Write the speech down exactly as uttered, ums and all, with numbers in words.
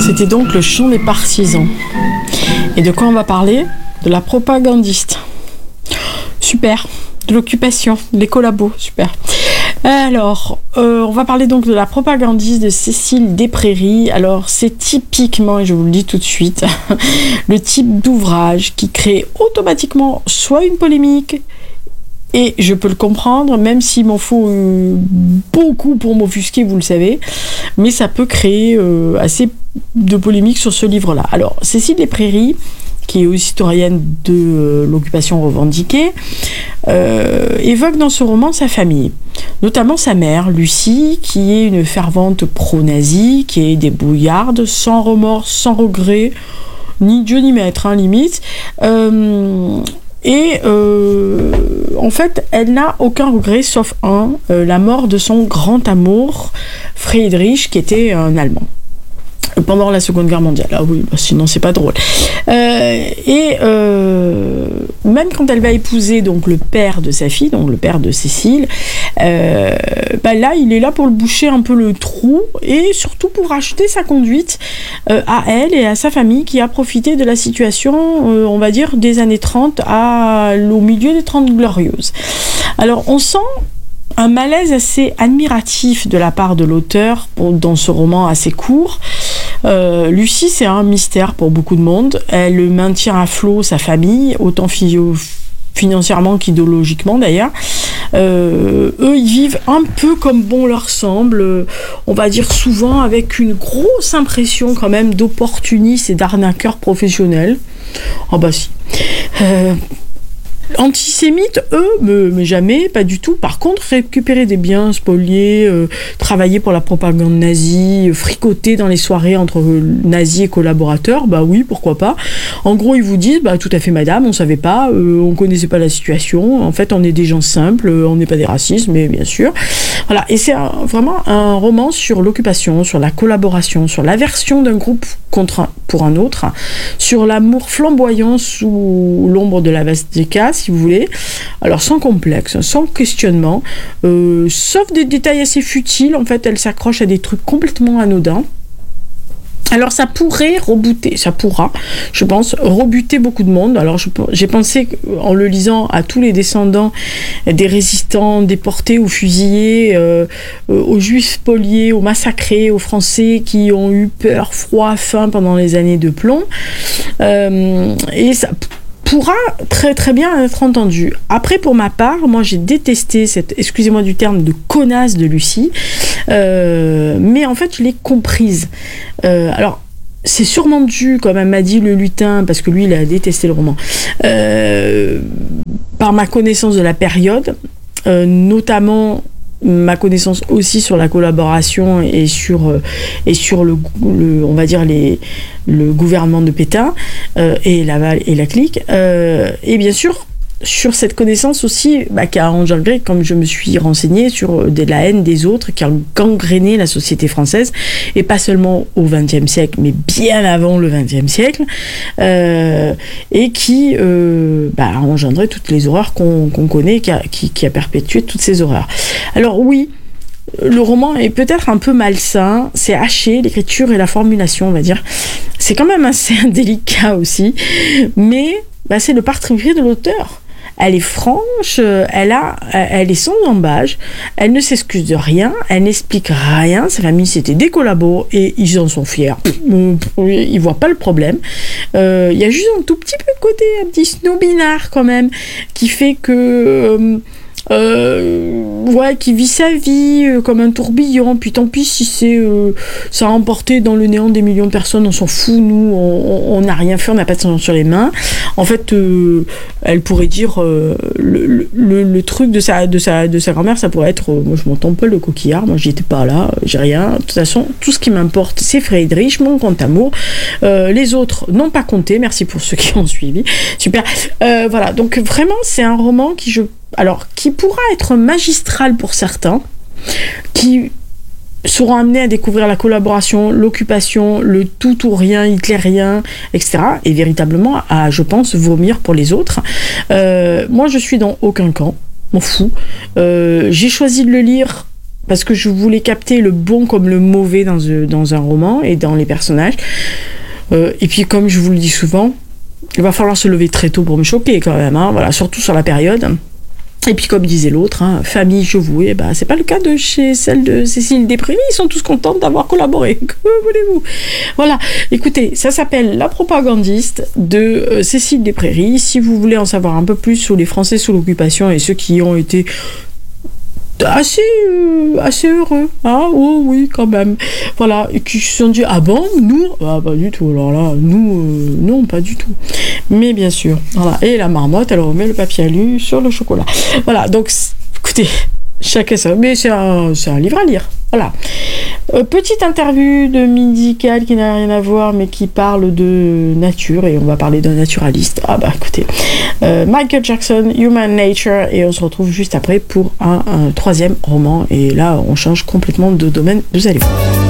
C'était donc le chant des partisans. Et de quoi on va parler ? De la propagandiste. Super. De l'occupation, les collabos, super. Alors, euh, on va parler donc de la propagandiste de Cécile Desprairies. Alors, c'est typiquement, et je vous le dis tout de suite, le type d'ouvrage qui crée automatiquement soit une polémique, et je peux le comprendre, même s'il m'en faut euh, beaucoup pour m'offusquer, vous le savez, mais ça peut créer euh, assez de polémiques sur ce livre-là. Alors, Cécile Desprairies, qui est historienne de euh, l'occupation revendiquée, euh, évoque dans ce roman sa famille, notamment sa mère, Lucie, qui est une fervente pro-nazie, qui est débrouillarde, sans remords, sans regret, ni Dieu ni maître, hein, limite. Euh, et euh, en fait, elle n'a aucun regret, sauf un, euh, la mort de son grand amour, Friedrich, qui était un Allemand. Pendant la Seconde Guerre mondiale. Ah oui, bah sinon c'est pas drôle. Euh, et euh, même quand elle va épouser donc le père de sa fille, donc le père de Cécile, euh, bah là il est là pour le boucher un peu le trou et surtout pour acheter sa conduite euh, à elle et à sa famille qui a profité de la situation, euh, on va dire des années trente à, au milieu des trente glorieuses. Alors on sent un malaise assez admiratif de la part de l'auteur dans ce roman assez court. Euh, Lucie, c'est un mystère pour beaucoup de monde. Elle maintient à flot sa famille, autant financièrement qu'idéologiquement d'ailleurs. Euh, eux, ils vivent un peu comme bon leur semble, on va dire souvent avec une grosse impression quand même d'opportunistes et d'arnaqueurs professionnels. Ah oh bah si. Euh, Antisémites, eux, mais, mais jamais, pas du tout. Par contre, récupérer des biens spoliés, euh, travailler pour la propagande nazie, euh, fricoter dans les soirées entre euh, nazis et collaborateurs, bah oui, pourquoi pas. En gros, ils vous disent, bah tout à fait madame, on savait pas, euh, on connaissait pas la situation, en fait on est des gens simples, euh, on n'est pas des racistes, mais bien sûr. Voilà, et c'est un, vraiment un roman sur l'occupation, sur la collaboration, sur l'aversion d'un groupe contre un, pour un autre, sur l'amour flamboyant sous l'ombre de la Vasteka, si vous voulez, alors sans complexe, sans questionnement, euh, sauf des détails assez futiles, en fait elle s'accroche à des trucs complètement anodins. Alors ça pourrait rebooter, ça pourra, je pense, rebuter beaucoup de monde. Alors je, j'ai pensé en le lisant à tous les descendants des résistants déportés ou fusillés, euh, aux juifs spoliés, aux massacrés, aux Français qui ont eu peur, froid, faim pendant les années de plomb. Euh, et ça pourra très très bien être entendu. Après, pour ma part, moi j'ai détesté cette, excusez-moi du terme, de connasse de Lucie, euh, mais en fait je l'ai comprise. Euh, alors, c'est sûrement dû, comme elle m'a dit le lutin, parce que lui il a détesté le roman, euh, par ma connaissance de la période, euh, notamment ma connaissance aussi sur la collaboration et sur euh, et sur le, le on va dire les le gouvernement de Pétain euh, et la et la clique euh, et bien sûr sur cette connaissance aussi bah, qui a engendré, comme je me suis renseignée, sur de la haine des autres qui a gangréné la société française, et pas seulement au vingtième siècle, mais bien avant le vingtième siècle, euh, et qui euh, bah, a engendré toutes les horreurs qu'on, qu'on connaît, qui a, qui, qui a perpétué toutes ces horreurs. Alors oui, le roman est peut-être un peu malsain, c'est haché, l'écriture et la formulation, on va dire. C'est quand même assez indélicat aussi, mais bah, c'est le parti pris de l'auteur. Elle est franche, elle, a, elle est sans embâche, elle ne s'excuse de rien, elle n'explique rien. Sa famille, c'était des collabos et ils en sont fiers. Ils voient pas le problème. Euh, il y a juste un tout petit peu de côté, un petit snobinard quand même, qui fait que... Euh, Euh, ouais, qui vit sa vie euh, comme un tourbillon, puis tant pis si c'est euh, ça a emporté dans le néant des millions de personnes, on s'en fout, nous on n'a rien fait, on n'a pas de sang sur les mains. En fait euh, elle pourrait dire euh, le, le, le truc de sa, de sa, de sa grand-mère, ça pourrait être euh, moi je m'en tampe pas le coquillard, moi j'y étais pas là, j'ai rien, de toute façon tout ce qui m'importe c'est Friedrich, mon grand amour, euh, les autres n'ont pas compté, merci pour ceux qui ont suivi, super. Euh, voilà, donc vraiment c'est un roman qui je alors, qui pourra être magistral pour certains, qui seront amenés à découvrir la collaboration, l'occupation, le tout ou rien hitlérien, et cetera. Et véritablement à, je pense, vomir pour les autres. Euh, moi, je suis dans aucun camp, m'en fous. Euh, j'ai choisi de le lire parce que je voulais capter le bon comme le mauvais dans, dans un roman et dans les personnages. Euh, et puis, comme je vous le dis souvent, il va falloir se lever très tôt pour me choquer quand même, hein, voilà, surtout sur la période. Et puis, comme disait l'autre, hein, famille chevouée, bah, c'est pas le cas de chez celle de Cécile Despréry, ils sont tous contents d'avoir collaboré. Que voulez-vous ? Voilà, écoutez, ça s'appelle La propagandiste de euh, Cécile Despréry. Si vous voulez en savoir un peu plus sur les Français sous l'occupation et ceux qui y ont été assez euh, assez heureux, hein, oh oui quand même, voilà, et qui se sont dit ah bon, nous ah pas du tout, alors là nous euh, non pas du tout, mais bien sûr, voilà, et la marmotte elle remet le papier alu sur le chocolat, voilà, donc écoutez, chacun ça, mais c'est un, c'est un livre à lire, voilà. Euh, petite interview de Mindy qui n'a rien à voir mais qui parle de nature et on va parler d'un naturaliste. Ah bah écoutez, euh, Michael Jackson, Human Nature, et on se retrouve juste après pour un, un troisième roman et là on change complètement de domaine, vous allez voir.